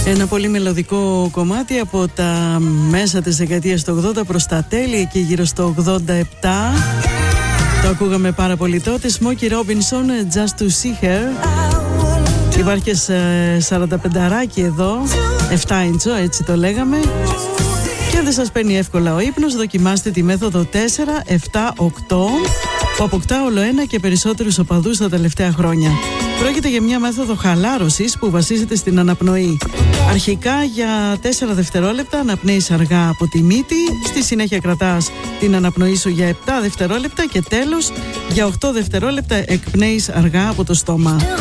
Ένα πολύ μελωδικό κομμάτι από τα μέσα της δεκαετίας του 80 προς τα τέλη, εκεί γύρω στο 87. Το ακούγαμε πάρα πολύ τότε. Smokey Robinson, Just to See Her. Υπάρχει και 45αράκι εδώ, 7 inch, έτσι το λέγαμε. Και αν δεν σας παίρνει εύκολα ο ύπνος, δοκιμάστε τη μέθοδο 4-7-8 που αποκτά όλο ένα και περισσότερους οπαδούς τα τελευταία χρόνια. Πρόκειται για μια μέθοδο χαλάρωσης που βασίζεται στην αναπνοή. Αρχικά για 4 δευτερόλεπτα αναπνέεις αργά από τη μύτη, στη συνέχεια κρατάς την αναπνοή σου για 7 δευτερόλεπτα και τέλος για 8 δευτερόλεπτα εκπνέεις αργά από το στόμα.